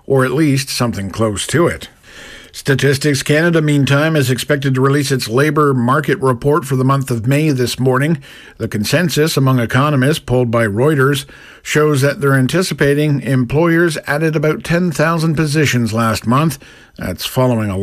or at least something close to it. Statistics Canada, meantime, is expected to release its labour market report for the month of May this morning. The consensus among economists, polled by Reuters, shows that they're anticipating employers added about 10,000 positions last month. That's following a